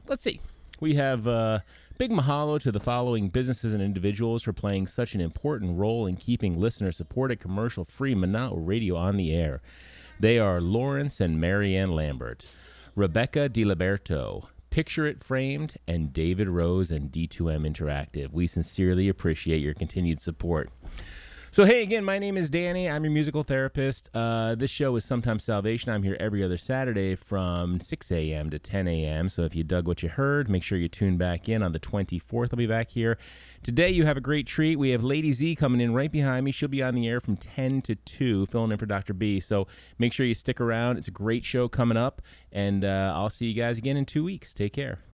let's see. We have big mahalo to the following businesses and individuals for playing such an important role in keeping listener-supported, commercial-free Manao Radio on the air. They are Lawrence and Marianne Lambert, Rebecca DiLiberto, Picture It Framed, and David Rose and D2M Interactive. We sincerely appreciate your continued support. So, hey, again, my name is Danny. I'm your musical therapist. This show is Sometimes Salvation. I'm here every other Saturday from 6 a.m. to 10 a.m. So if you dug what you heard, make sure you tune back in on the 24th. I'll be back here. Today, you have a great treat. We have Lady Z coming in right behind me. She'll be on the air from 10 to 2, filling in for Dr. B. So make sure you stick around. It's a great show coming up. And I'll see you guys again in 2 weeks. Take care.